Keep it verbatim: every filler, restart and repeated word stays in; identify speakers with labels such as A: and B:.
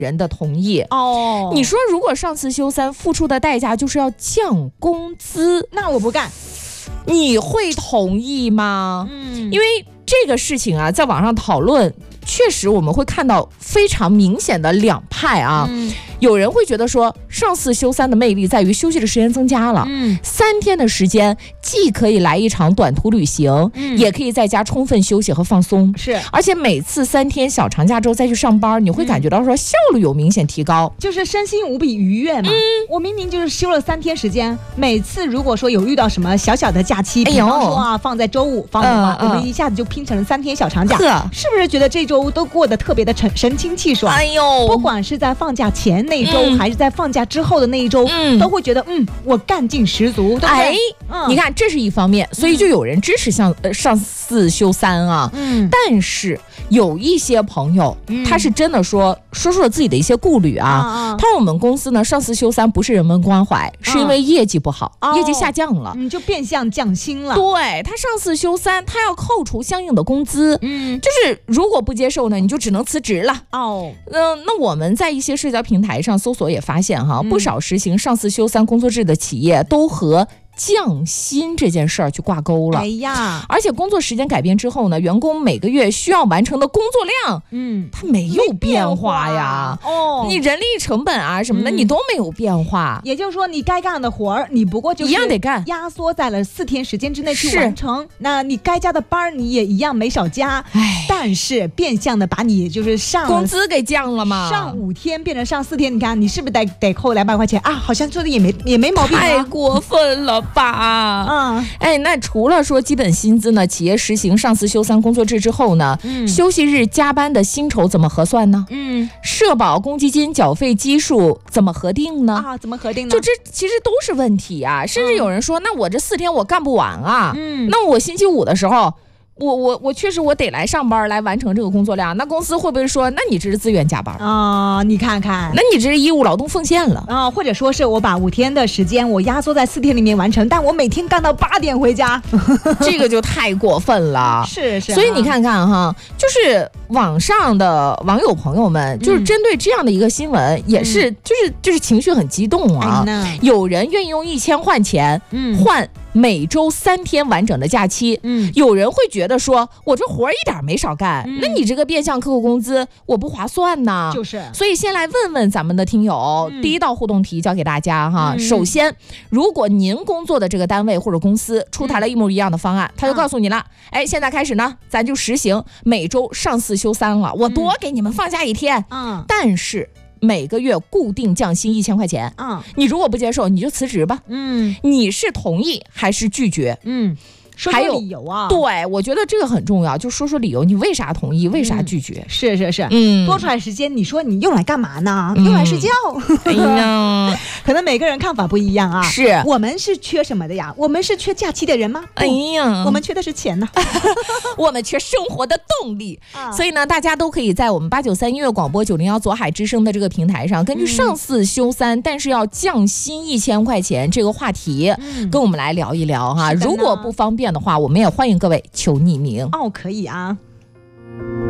A: 人的同意
B: 哦。
A: 你说如果上次休三付出的代价就是要降工资，
B: 那我不干，
A: 你会同意吗？
B: 嗯，
A: 因为这个事情啊，在网上讨论，确实我们会看到非常明显的两派啊。
B: 嗯，
A: 有人会觉得说，上四休三的魅力在于休息的时间增加了，
B: 嗯，
A: 三天的时间既可以来一场短途旅行，
B: 嗯，
A: 也可以在家充分休息和放松。
B: 是，
A: 而且每次三天小长假之后再去上班，你会感觉到说效率有明显提高，
B: 就是身心无比愉悦嘛。嗯，我明明就是休了三天时间，每次如果说有遇到什么小小的假期，比方说啊放在周五放的话，
A: 嗯嗯、
B: 我们一下子就拼成了三天小长假，是不是觉得这周都过得特别的神清气爽？
A: 哎呦，
B: 不管是在放假前那一周，嗯、还是在放假之后的那一周，嗯、都会觉得嗯，我干劲十足，对不对？
A: 哎，
B: 嗯、
A: 你看这是一方面，所以就有人支持像呃上四休三啊。嗯，但是有一些朋友，嗯、他是真的说说出了自己的一些顾虑啊。啊他说我们公司呢上四休三不是人文关怀，是因为业绩不好，
B: 哦、
A: 业绩下降了，
B: 嗯，就变相降薪了。
A: 对，他上四休三，他要扣除相应的工资，嗯，就是如果不接受呢，你就只能辞职了。哦，嗯、呃，那我们在一些社交平台上搜索也发现哈，嗯、不少实行上四休三工作制的企业都和降薪这件事儿去挂钩了。
B: 哎呀，
A: 而且工作时间改变之后呢，员工每个月需要完成的工作量，嗯，它没有变化呀。哦，你人力成本啊什么的，嗯、你都没有变化。
B: 也就是说，你该干的活儿，你不过就是
A: 一样得干，
B: 压缩在了四天时间之内去完成。那你该加的班儿，你也一样没少加。哎，但是变相的把你就是上
A: 工资给降了嘛，
B: 上五天变成上四天，你看你是不是得得扣两百块钱啊？好像做的也没也没毛病、啊，
A: 太过分了吧？嗯，哎，那除了说基本薪资呢，企业实行上四休三工作制之后呢，嗯，休息日加班的薪酬怎么核算呢？嗯，社保公积金缴费基数怎么核定呢？
B: 啊，怎么核定呢？
A: 就这其实都是问题啊，甚至有人说，嗯、那我这四天我干不完啊，嗯，那我星期五的时候。我我我确实我得来上班来完成这个工作量，那公司会不会说，那你这是自愿加班
B: 啊、呃？你看看，
A: 那你这是义务劳动奉献了
B: 啊、呃？或者说是我把五天的时间我压缩在四天里面完成，但我每天干到八点回家，
A: 这个就太过分了。
B: 是是、啊，
A: 所以你看看哈，就是网上的网友朋友们，就是针对这样的一个新闻，嗯、也是就是就是情绪很激动啊。哎、有人愿意用一千换钱，嗯，换每周三天完整的假期，嗯，有人会觉得说，我这活一点没少干，嗯、那你这个变相克扣工资，我不划算呢。
B: 就是，
A: 所以先来问问咱们的听友，嗯、第一道互动题交给大家哈。嗯、首先，如果您工作的这个单位或者公司出台了一模一样的方案，嗯、他就告诉你了，哎，现在开始呢，咱就实行每周上四休三了，我多给你们放假一天，嗯，但是。每个月固定降薪一千块钱，嗯，你如果不接受，你就辞职吧，嗯，你是同意还是拒绝？嗯。
B: 说说理由啊，
A: 对，我觉得这个很重要，就说说理由，你为啥同意，为啥拒绝？
B: 嗯、是是是，嗯，多出来时间，你说你用来干嘛呢？嗯、用来睡觉。哎呀，可能每个人看法不一样啊。
A: 是
B: 我们是缺什么的呀？我们是缺假期的人吗？
A: 哎呀，
B: 我们缺的是钱呢，
A: 我们缺生活的动力。啊、所以呢，大家都可以在我们八九三音乐广播九零幺左海之声的这个平台上，根据上四休三，嗯、但是要降薪一千块钱这个话题，嗯、跟我们来聊一聊哈。如果不方便的话，我们也欢迎各位求匿名
B: 哦，可以啊。